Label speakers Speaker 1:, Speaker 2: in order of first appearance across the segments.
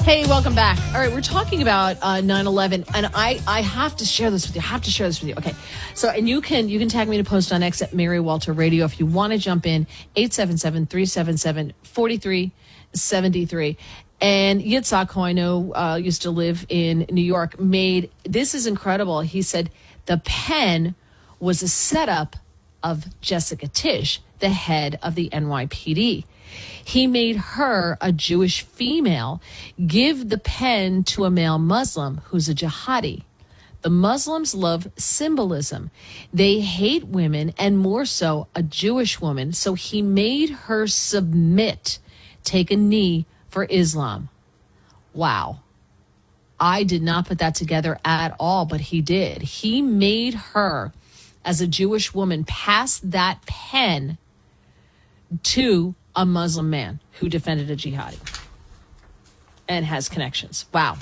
Speaker 1: Hey, welcome back. All right, we're talking about 9/11, and I have to share this with you. Okay, so and you can tag me to post on X at Mary Walter Radio if you want to jump in. 877-377-4373. And Yitzhak, who I know used to live in New York, this is incredible. He said the pen was a setup of Jessica Tisch, the head of the NYPD. He made her, a Jewish female, give the pen to a male Muslim who's a jihadi. The Muslims love symbolism. They hate women, and more so a Jewish woman. So he made her submit, take a knee for Islam. Wow. I did not put that together at all, but he did. He made her, as a Jewish woman, pass that pen to a Muslim man who defended a jihadi and has connections. Wow.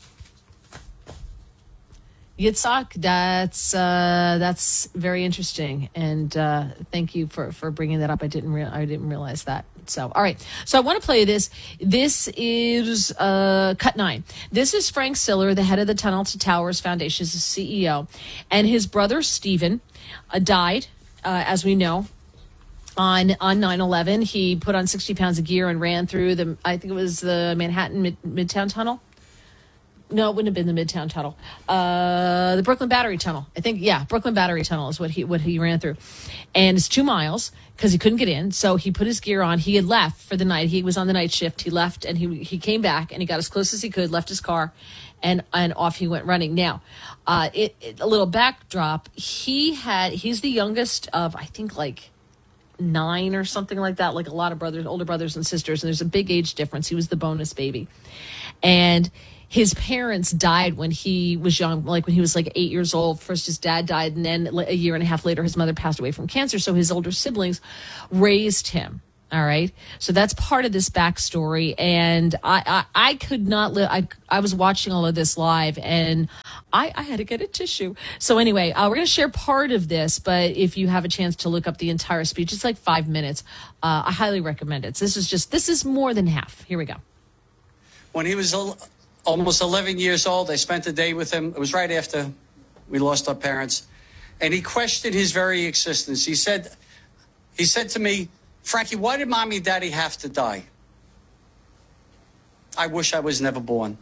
Speaker 1: Yitzhak, that's very interesting, and thank you for bringing that up. I didn't realize that. So, all right. So I want to play this. This is cut 9. This is Frank Siller, the head of the Tunnel to Towers Foundation, is the CEO, and his brother Stephen died, as we know. On 9/11, he put on 60 pounds of gear and ran through I think it was the Manhattan Midtown Tunnel. No, it wouldn't have been the Midtown Tunnel. The Brooklyn Battery Tunnel. I think, yeah, Brooklyn Battery Tunnel is what he ran through. And it's 2 miles because he couldn't get in. So he put his gear on. He had left for the night. He was on the night shift. He left and he came back and he got as close as he could, left his car, and off he went running. Now, a little backdrop. He's the youngest of, I think, like 9 or something like that, like a lot of older brothers and sisters, and there's a big age difference. He was the bonus baby, and his parents died when he was young, like when he was like 8 years old. First his dad died, and then a year and a half later his mother passed away from cancer, so his older siblings raised him. All right, so that's part of this backstory, and I could not live. I was watching all of this live, and I had to get a tissue. So anyway, we're going to share part of this, but if you have a chance to look up the entire speech, it's like 5 minutes. I highly recommend it. This is more than half. Here we go.
Speaker 2: When he was almost 11 years old, I spent a day with him. It was right after we lost our parents, and he questioned his very existence. He said to me, "Frankie, why did Mommy and Daddy have to die? I wish I was never born."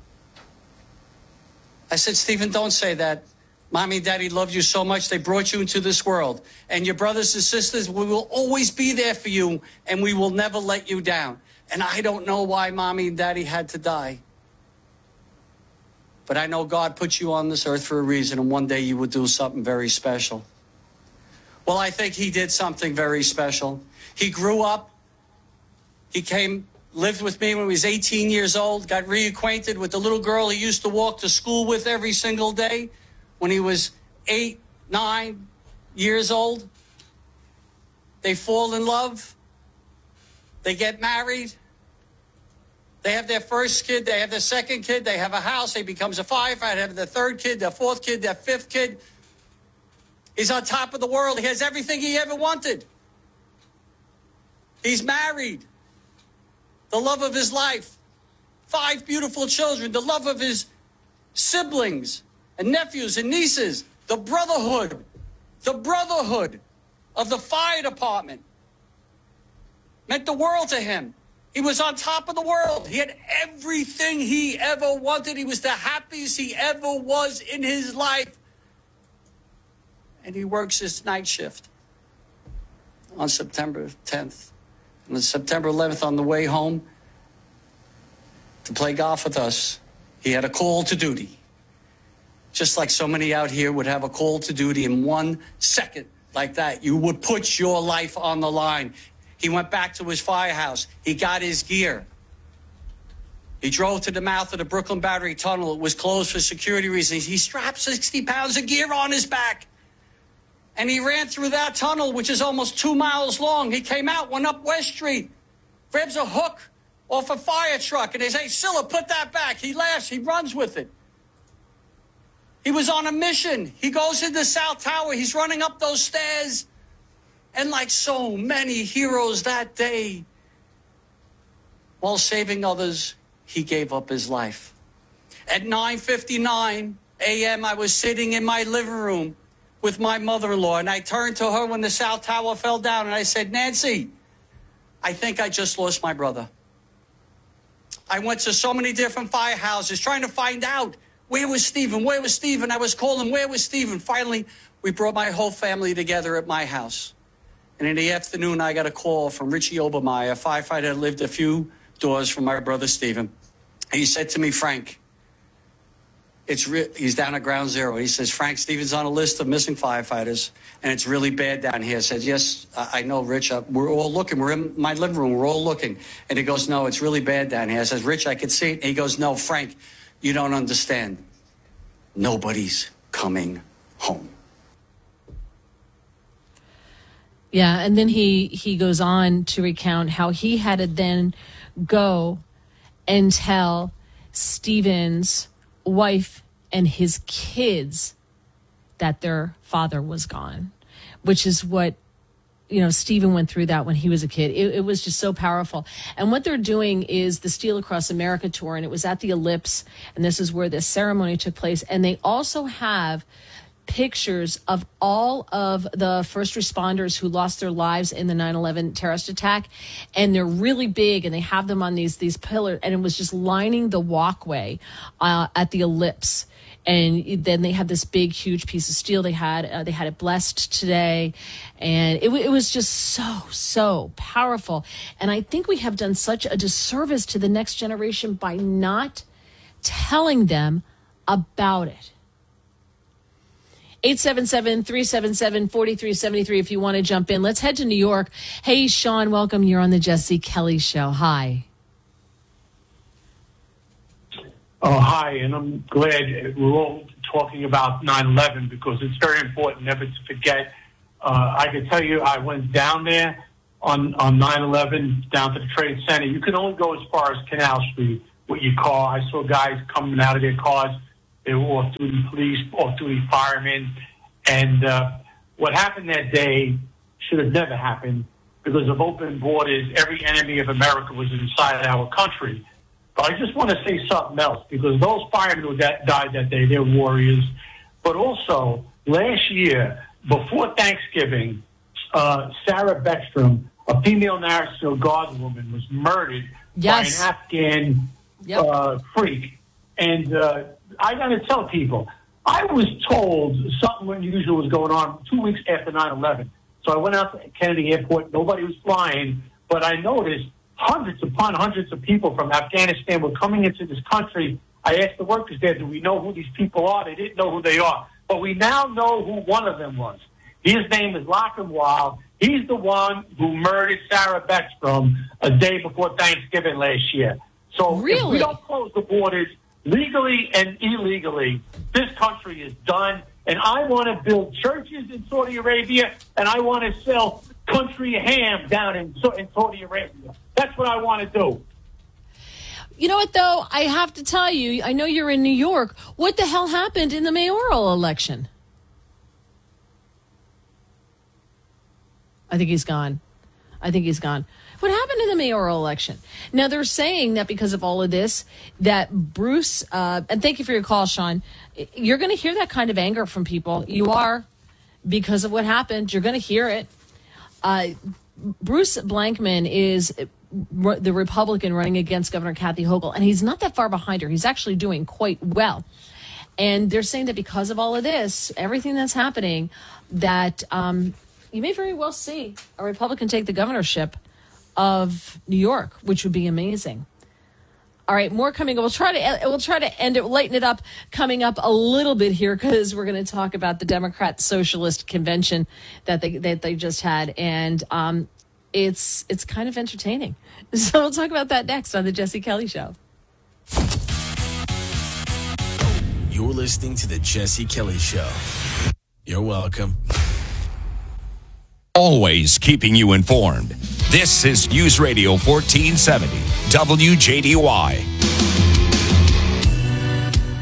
Speaker 2: I said, "Stephen, don't say that. Mommy and Daddy loved you so much, they brought you into this world. And your brothers and sisters, we will always be there for you, and we will never let you down. And I don't know why Mommy and Daddy had to die. But I know God put you on this earth for a reason, and one day you would do something very special." Well, I think he did something very special. He grew up. He lived with me when he was 18 years old, got reacquainted with the little girl he used to walk to school with every single day when he was 8, 9 years old. They fall in love. They get married. They have their first kid. They have their second kid. They have a house. He becomes a firefighter. They have their third kid, their fourth kid, their fifth kid. He's on top of the world. He has everything he ever wanted. He's married. The love of his life. 5 beautiful children. The love of his siblings and nephews and nieces. The brotherhood of the fire department meant the world to him. He was on top of the world. He had everything he ever wanted. He was the happiest he ever was in his life. And he works his night shift on September 10th. And on September 11th, on the way home to play golf with us, he had a call to duty. Just like so many out here would have a call to duty in 1 second like that. You would put your life on the line. He went back to his firehouse. He got his gear. He drove to the mouth of the Brooklyn Battery Tunnel. It was closed for security reasons. He strapped 60 pounds of gear on his back. And he ran through that tunnel, which is almost 2 miles long. He came out, went up West Street, grabs a hook off a fire truck, and they say, "Silla, put that back." He laughs. He runs with it. He was on a mission. He goes into South Tower. He's running up those stairs. And like so many heroes that day, while saving others, he gave up his life. At 9:59 a.m., I was sitting in my living room with my mother-in-law, and I turned to her when the South Tower fell down, and I said, Nancy, I think I just lost my brother. I went to so many different firehouses trying to find out, where was Stephen? Where was Stephen? I was calling, where was Stephen? Finally, we brought my whole family together at my house. And in the afternoon, I got a call from Richie Obermeyer, a firefighter that lived a few doors from my brother Stephen. He said to me, Frank, he's down at ground zero. He says, Frank, Stephen's on a list of missing firefighters, and it's really bad down here. I said, yes, I know, Rich. We're all looking. We're in my living room. We're all looking. And he goes, no, it's really bad down here. I says, Rich, I can see it. And he goes, no, Frank, you don't understand. Nobody's coming home.
Speaker 1: Yeah, and then he goes on to recount how he had to then go and tell Stephen's wife and his kids that their father was gone, which is what, Stephen went through that when he was a kid. It was just so powerful. And what they're doing is the Steel Across America tour, and it was at the Ellipse, and this is where this ceremony took place. And they also have pictures of all of the first responders who lost their lives in the 9/11 terrorist attack, and they're really big, and they have them on these pillars, and it was just lining the walkway at the Ellipse. And then they had this big, huge piece of steel. They had it blessed today, and it was just so powerful. And I think we have done such a disservice to the next generation by not telling them about it. 877-377-4373 if you want to jump in. Let's head to New York. Hey, Sean, welcome. You're on the Jesse Kelly Show. Hi.
Speaker 3: Oh, hi, and I'm glad we're all talking about 9/11 because it's very important never to forget. I can tell you I went down there on 9/11, down to the Trade Center. You can only go as far as Canal Street with your car. I saw guys coming out of their cars. They were off-duty police, off-duty firemen. And what happened that day should have never happened because of open borders. Every enemy of America was inside our country. But I just want to say something else because those firemen who died that day, they're warriors. But also, last year, before Thanksgiving, Sarah Beckstrom, a female National Guard woman, was murdered by an Afghan freak. And I got to tell people, I was told something unusual was going on 2 weeks after 9/11. So I went out to Kennedy Airport. Nobody was flying, but I noticed hundreds upon hundreds of people from Afghanistan were coming into this country. I asked the workers there, do we know who these people are? They didn't know who they are. But we now know who one of them was. His name is Lochinwall. He's the one who murdered Sarah Beckstrom a day before Thanksgiving last year. So if we don't close the borders legally and illegally, this country is done. And I want to build churches in Saudi Arabia, and I want to sell country ham down in Saudi Arabia. That's what I want to do.
Speaker 1: You know what, though? I have to tell you, I know you're in New York. What the hell happened in the mayoral election? I think he's gone. What happened in the mayoral election? Now, they're saying that because of all of this, that Bruce, and thank you for your call, Sean, you're going to hear that kind of anger from people. You are, because of what happened. You're going to hear it. Bruce Blankman is the Republican running against Governor Kathy Hochul, and he's not that far behind her. He's actually doing quite well. And they're saying that because of all of this, everything that's happening, that you may very well see a Republican take the governorship of New York, which would be amazing. All right, more coming up. We'll try to end it, lighten it up coming up a little bit here because we're going to talk about the Democrat Socialist Convention that they just had, and it's kind of entertaining. So we'll talk about that next on the Jesse Kelly Show.
Speaker 4: You're listening to the Jesse Kelly Show. You're welcome.
Speaker 5: Always keeping you informed. This is News Radio 1470, WJDY.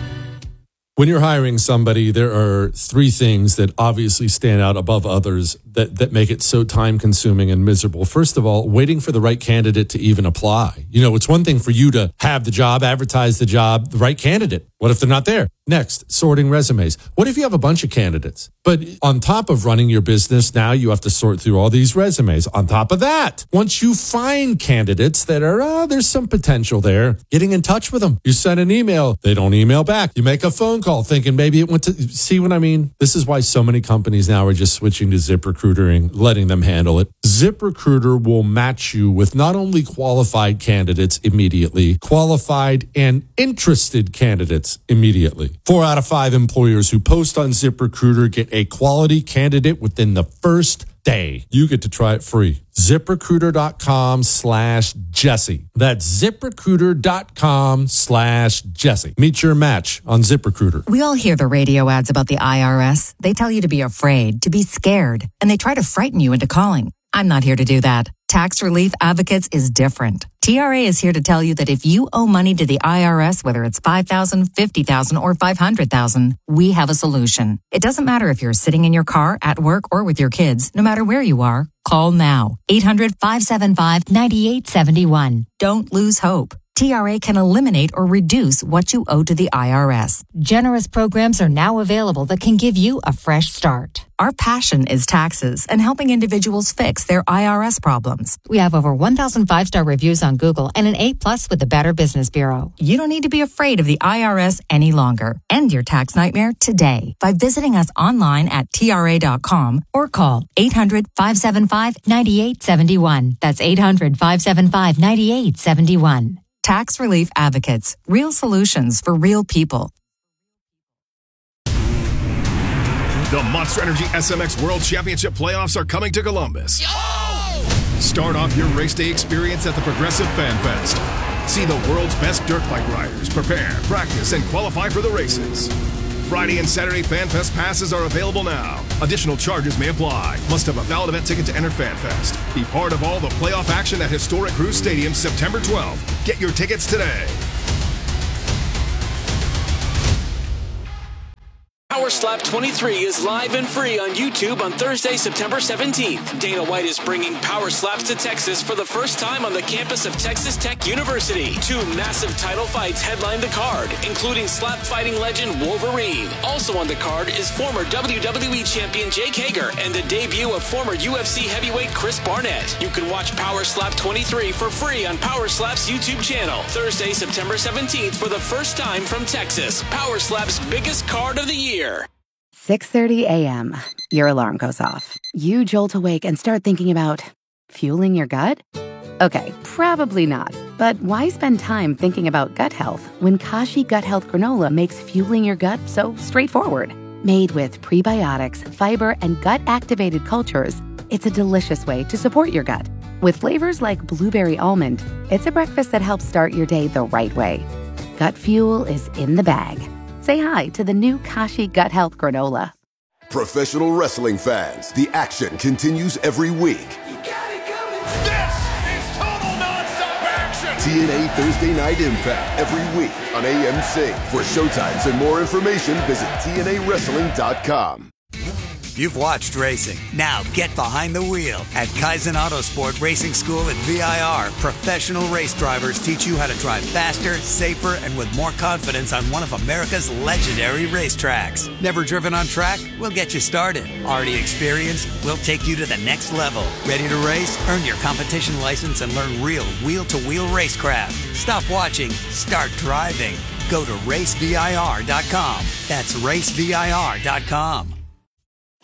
Speaker 6: When you're hiring somebody, there are three things that obviously stand out above others that make it so time consuming and miserable. First of all, waiting for the right candidate to even apply. You know, it's one thing for you to have the job, advertise the job, the right candidate. What if they're not there? Next, sorting resumes. What if you have a bunch of candidates? But on top of running your business, now you have to sort through all these resumes. On top of that, once you find candidates that are, there's some potential there, getting in touch with them. You send an email, they don't email back. You make a phone call thinking maybe it went to, see what I mean? This is why so many companies now are just switching to ZipRecruiter and letting them handle it. ZipRecruiter will match you with not only qualified candidates immediately, qualified and interested candidates immediately. 4 out of 5 employers who post on ZipRecruiter get a quality candidate within the first day. You get to try it free. ZipRecruiter.com/Jesse. That's ZipRecruiter.com/Jesse. Meet your match on ZipRecruiter.
Speaker 7: We all hear the radio ads about the IRS. They tell you to be afraid, to be scared, and they try to frighten you into calling. I'm not here to do that. Tax Relief Advocates is different. TRA is here to tell you that if you owe money to the IRS, whether it's $5,000, $50,000, or $500,000, we have a solution. It doesn't matter if you're sitting in your car, at work, or with your kids. No matter where you are, call now. 800-575-9871. Don't lose hope. TRA can eliminate or reduce what you owe to the IRS. Generous programs are now available that can give you a fresh start. Our passion is taxes and helping individuals fix their IRS problems. We have over 1,000 5-star reviews on Google and an A+ with the Better Business Bureau. You don't need to be afraid of the IRS any longer. End your tax nightmare today by visiting us online at TRA.com or call 800-575-9871. That's 800-575-9871. Tax Relief Advocates. Real solutions for real people.
Speaker 8: The Monster Energy SMX World Championship playoffs are coming to Columbus. Start off your race day experience at the Progressive Fan Fest. See the world's best dirt bike riders prepare, practice, and qualify for the races. Friday and Saturday Fan Fest passes are available now. Additional charges may apply. Must have a valid event ticket to enter Fan Fest. Be part of all the playoff action at Historic Cruise Stadium September 12th. Get your tickets today.
Speaker 9: Power Slap 23 is live and free on YouTube on Thursday, September 17th. Dana White is bringing Power Slaps to Texas for the first time on the campus of Texas Tech University. 2 massive title fights headline the card, including slap fighting legend Wolverine. Also on the card is former WWE champion Jake Hager and the debut of former UFC heavyweight Chris Barnett. You can watch Power Slap 23 for free on Power Slap's YouTube channel. Thursday, September 17th for the first time from Texas. Power Slap's biggest card of the year.
Speaker 10: 6:30 a.m. Your alarm goes off. You jolt awake and start thinking about fueling your gut? Okay, probably not. But why spend time thinking about gut health when Kashi Gut Health Granola makes fueling your gut so straightforward? Made with prebiotics, fiber, and gut-activated cultures, it's a delicious way to support your gut. With flavors like blueberry almond, it's a breakfast that helps start your day the right way. Gut fuel is in the bag. Say hi to the new Kashi Gut Health Granola.
Speaker 11: Professional wrestling fans, the action continues every week.
Speaker 12: You got it coming. This is total nonstop action.
Speaker 11: TNA Thursday Night Impact every week on AMC. For showtimes and more information, visit TNAWrestling.com.
Speaker 13: You've watched racing. Now get behind the wheel. At Kaizen Autosport Racing School at VIR, professional race drivers teach you how to drive faster, safer, and with more confidence on one of America's legendary racetracks. Never driven on track? We'll get you started. Already experienced? We'll take you to the next level. Ready to race? Earn your competition license and learn real wheel-to-wheel racecraft. Stop watching. Start driving. Go to racevir.com. That's racevir.com.